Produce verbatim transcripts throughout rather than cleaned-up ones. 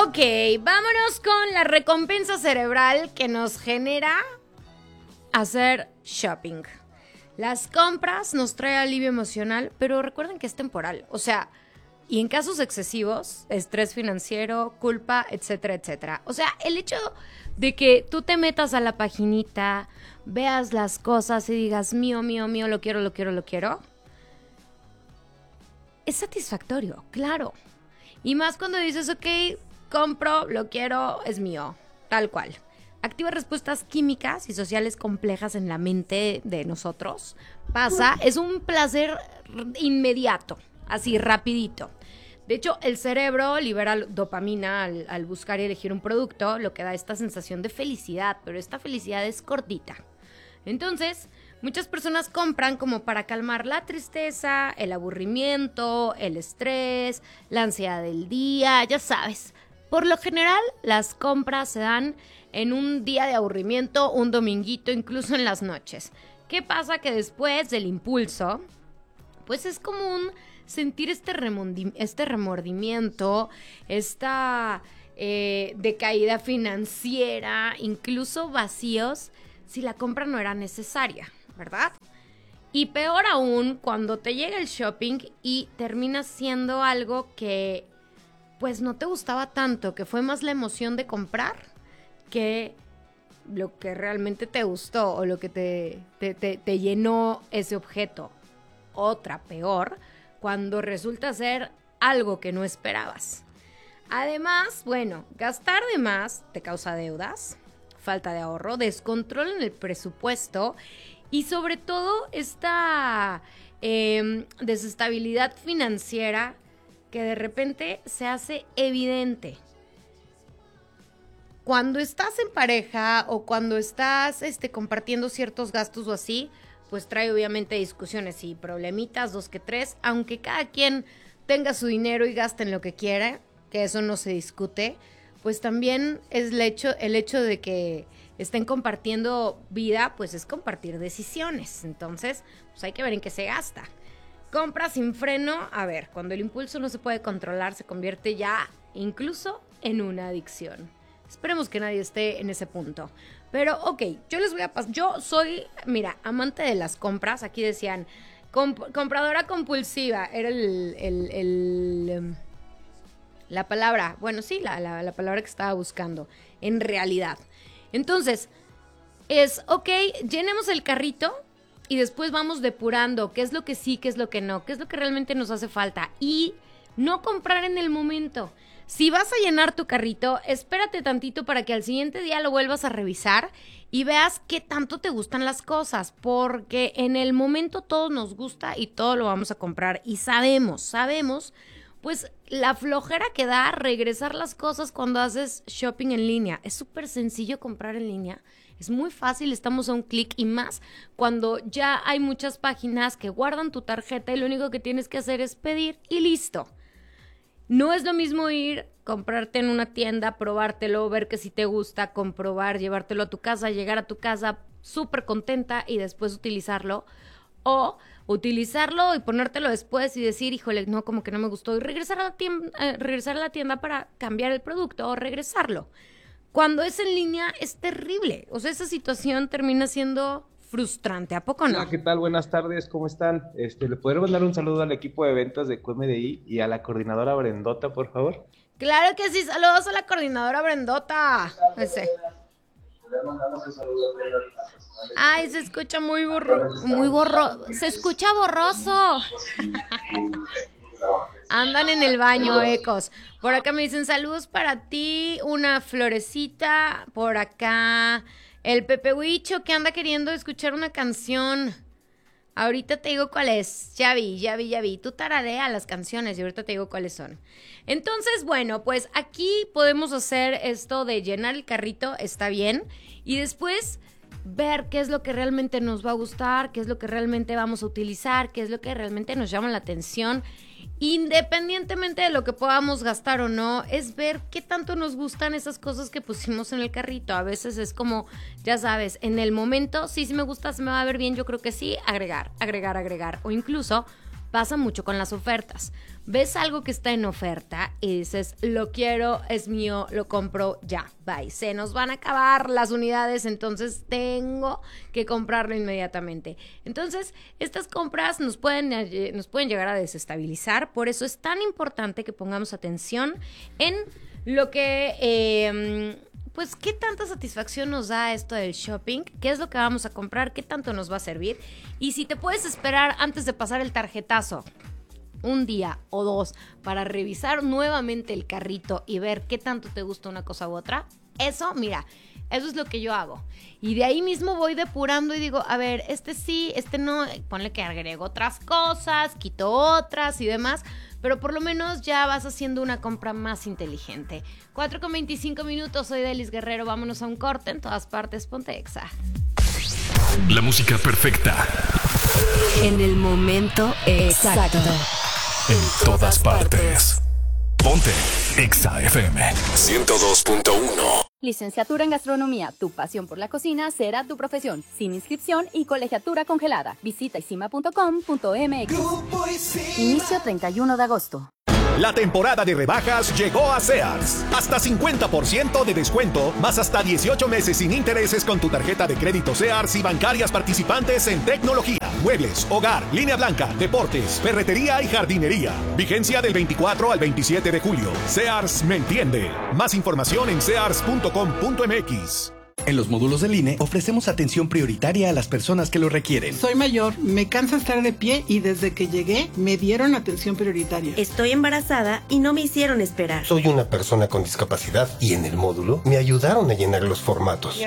Ok, vámonos con la recompensa cerebral que nos genera hacer shopping. Las compras nos trae alivio emocional, pero recuerden que es temporal. O sea, y en casos excesivos, estrés financiero, culpa, etcétera, etcétera. O sea, el hecho de que tú te metas a la paginita, veas las cosas y digas, mío, mío, mío, lo quiero, lo quiero, lo quiero, es satisfactorio, claro. Y más cuando dices, ok, compro, lo quiero, es mío, tal cual. Activa respuestas químicas y sociales complejas en la mente de nosotros. Pasa, es un placer inmediato, así rapidito. De hecho, el cerebro libera dopamina al, al buscar y elegir un producto, lo que da esta sensación de felicidad, pero esta felicidad es cortita. Entonces, muchas personas compran como para calmar la tristeza, el aburrimiento, el estrés, la ansiedad del día, ya sabes. Por lo general, las compras se dan en un día de aburrimiento, un dominguito, incluso en las noches. ¿Qué pasa? Que después del impulso, pues es común sentir este, remondi- este remordimiento, esta eh, decaída financiera, incluso vacíos, si la compra no era necesaria, ¿verdad? Y peor aún, cuando te llega el shopping y termina siendo algo que pues no te gustaba tanto, que fue más la emoción de comprar que lo que realmente te gustó o lo que te, te, te, te llenó ese objeto. Otra peor, cuando resulta ser algo que no esperabas. Además, bueno, gastar de más te causa deudas, falta de ahorro, descontrol en el presupuesto y sobre todo esta eh, desestabilidad financiera que de repente se hace evidente. Cuando estás en pareja o cuando estás este, compartiendo ciertos gastos o así, pues trae obviamente discusiones y problemitas, dos que tres, aunque cada quien tenga su dinero y gaste en lo que quiera, que eso no se discute, pues también es el hecho, el hecho de que estén compartiendo vida, pues es compartir decisiones. Entonces, pues hay que ver en qué se gasta. Compra sin freno, a ver, cuando el impulso no se puede controlar, se convierte ya incluso en una adicción. Esperemos que nadie esté en ese punto. Pero, ok, yo les voy a pasar. Yo soy, mira, amante de las compras. Aquí decían, comp- compradora compulsiva. Era el, el, el, um, la palabra. Bueno, sí, la, la, la palabra que estaba buscando. En realidad. Entonces, es, ok, llenemos el carrito y después vamos depurando qué es lo que sí, qué es lo que no, qué es lo que realmente nos hace falta. Y no comprar en el momento. Si vas a llenar tu carrito, espérate tantito para que al siguiente día lo vuelvas a revisar y veas qué tanto te gustan las cosas, porque en el momento todo nos gusta y todo lo vamos a comprar y sabemos, sabemos, pues la flojera que da regresar las cosas cuando haces shopping en línea. Es súper sencillo comprar en línea, es muy fácil, estamos a un clic y más cuando ya hay muchas páginas que guardan tu tarjeta y lo único que tienes que hacer es pedir y listo. No es lo mismo ir, comprarte en una tienda, probártelo, ver que si te gusta, comprobar, llevártelo a tu casa, llegar a tu casa súper contenta y después utilizarlo. O utilizarlo y ponértelo después y decir, híjole, no, como que no me gustó. Y regresar a la tienda, eh, regresar a la tienda para cambiar el producto o regresarlo. Cuando es en línea es terrible. O sea, esa situación termina siendo frustrante, ¿a poco no? Hola, ¿qué tal? Buenas tardes, ¿cómo están? Este, ¿le podría mandar un saludo al equipo de ventas de Q M D I y a la coordinadora Brendota, por favor? Claro que sí, saludos a la coordinadora Brendota. Ese. Ay, se escucha muy borro, muy borro, se escucha borroso. Andan en el baño, ecos. Por acá me dicen saludos para ti, una florecita. Por acá, el Pepe Huicho que anda queriendo escuchar una canción. Ahorita te digo cuál es. Ya vi, ya vi, ya vi. Tú tararea las canciones y ahorita te digo cuáles son. Entonces, bueno, pues aquí podemos hacer esto de llenar el carrito, está bien. Y después ver qué es lo que realmente nos va a gustar, qué es lo que realmente vamos a utilizar, qué es lo que realmente nos llama la atención. Independientemente de lo que podamos gastar o no, es ver qué tanto nos gustan esas cosas que pusimos en el carrito. A veces es como, ya sabes, en el momento, sí, sí me gusta, se me va a ver bien, yo creo que sí, agregar, agregar, agregar. O incluso pasa mucho con las ofertas. ves algo que está en oferta y dices, lo quiero, es mío, lo compro ya, bye. Se nos van a acabar las unidades, entonces tengo que comprarlo inmediatamente. Entonces, estas compras nos pueden, nos pueden llegar a desestabilizar, por eso es tan importante que pongamos atención en lo que... Eh, pues, ¿qué tanta satisfacción nos da esto del shopping? ¿Qué es lo que vamos a comprar? ¿Qué tanto nos va a servir? Y si te puedes esperar antes de pasar el tarjetazo un día o dos para revisar nuevamente el carrito y ver qué tanto te gusta una cosa u otra, eso, mira, eso es lo que yo hago. Y de ahí mismo voy depurando y digo, a ver, este sí, este no, ponle que agrego otras cosas, quito otras y demás, pero por lo menos ya vas haciendo una compra más inteligente. cuatro con veinticinco minutos, soy Delis Guerrero, vámonos a un corte, en todas partes, ponte Exa. La música perfecta. En el momento exacto. En todas partes. Ponte Exa F M ciento dos punto uno. Licenciatura en Gastronomía, tu pasión por la cocina será tu profesión, sin inscripción y colegiatura congelada. Visita isima punto com punto m x. Inicio treinta y uno de agosto. La temporada de rebajas llegó a Sears. Hasta cincuenta por ciento de descuento, más hasta dieciocho meses sin intereses con tu tarjeta de crédito Sears y bancarias participantes en tecnología, muebles, hogar, línea blanca, deportes, ferretería y jardinería. Vigencia del veinticuatro al veintisiete de julio. Sears me entiende. Más información en sears punto com punto m x. En los módulos del I N E ofrecemos atención prioritaria a las personas que lo requieren. Soy mayor, me cansa estar de pie y desde que llegué me dieron atención prioritaria. Estoy embarazada y no me hicieron esperar. Soy una persona con discapacidad y en el módulo me ayudaron a llenar los formatos.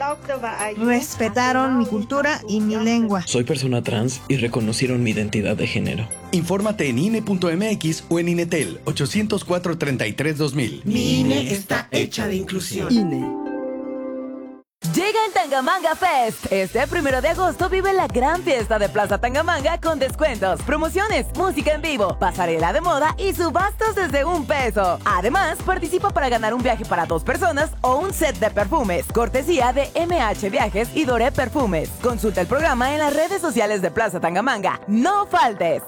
Respetaron mi cultura y mi lengua. Soy persona trans y reconocieron mi identidad de género. Infórmate en I N E punto m x o en Inetel ochocientos cuatro, treinta y tres, dos mil. Mi I N E está hecha de inclusión. I N E. Llega el Tangamanga Fest. Este primero de agosto vive la gran fiesta de Plaza Tangamanga con descuentos, promociones, música en vivo, pasarela de moda y subastas desde un peso. Además, participa para ganar un viaje para dos personas o un set de perfumes, cortesía de M H Viajes y Doré Perfumes. Consulta el programa en las redes sociales de Plaza Tangamanga. ¡No faltes!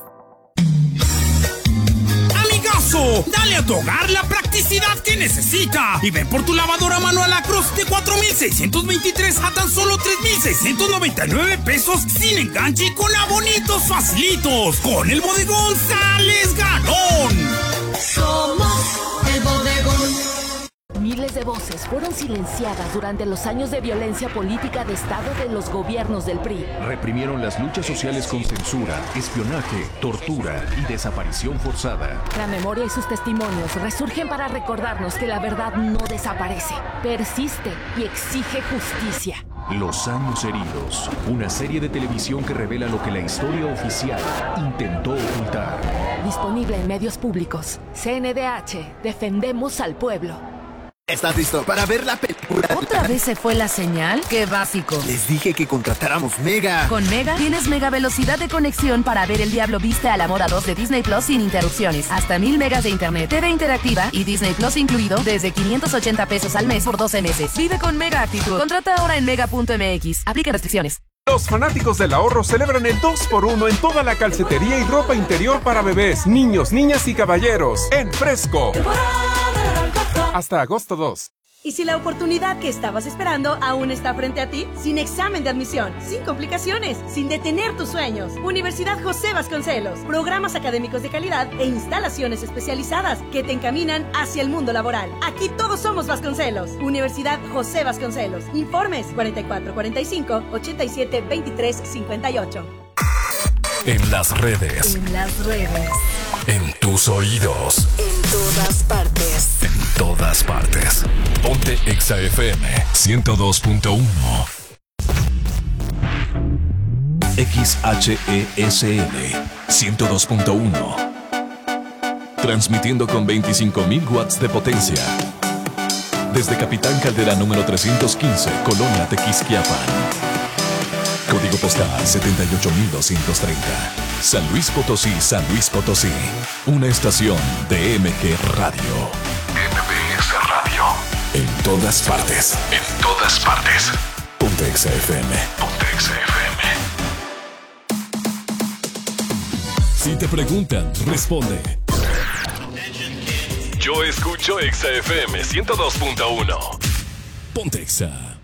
¡Amigazo! Dale a tu hogar la practicidad que necesita y ven por tu lavadora manual Acros de cuatro mil seiscientos veintitrés a tan solo tres mil seiscientos noventa y nueve pesos sin enganche y con abonitos facilitos. Con el bodegón sales ganón. Somos el bodegón. Miles de voces fueron silenciadas durante los años de violencia política de Estado de los gobiernos del P R I. Reprimieron las luchas sociales con censura, espionaje, tortura y desaparición forzada. La memoria y sus testimonios resurgen para recordarnos que la verdad no desaparece, persiste y exige justicia. Los años heridos, una serie de televisión que revela lo que la historia oficial intentó ocultar. Disponible en medios públicos. C N D H, defendemos al pueblo. ¿Estás listo para ver la película? ¿Otra vez se fue la señal? ¡Qué básico! Les dije que contratáramos Mega. Con Mega tienes mega velocidad de conexión para ver El Diablo Viste a la Moda dos de Disney Plus sin interrupciones. Hasta mil megas de internet, T V interactiva y Disney Plus incluido desde quinientos ochenta pesos al mes por doce meses. Vive con Mega actitud. Contrata ahora en mega punto m x. Aplica restricciones. Los fanáticos del ahorro celebran el dos por uno en toda la calcetería y ropa interior para bebés, niños, niñas y caballeros. En Fresco. Hasta agosto dos. ¿Y si la oportunidad que estabas esperando aún está frente a ti? Sin examen de admisión, sin complicaciones, sin detener tus sueños. Universidad José Vasconcelos. Programas académicos de calidad e instalaciones especializadas que te encaminan hacia el mundo laboral. Aquí todos somos Vasconcelos. Universidad José Vasconcelos. Informes cuarenta y cuatro cuarenta y cinco, ochenta y siete veintitrés cincuenta y ocho. En las redes. En las redes. En tus oídos. En todas partes. En todas partes. Ponte Exa F M ciento dos punto uno. X H E S L ciento dos punto uno. Transmitiendo con veinticinco mil watts de potencia. Desde Capitán Caldera número trescientos quince, Colonia Tequisquiapan. Código postal setenta y ocho mil doscientos treinta. San Luis Potosí, San Luis Potosí. Una estación de M G Radio. M B S Radio. En todas partes. En todas partes. Ponte Exa F M. Ponte Exa F M. Si te preguntan, responde. Yo escucho Exa F M ciento dos punto uno. Ponte Exa.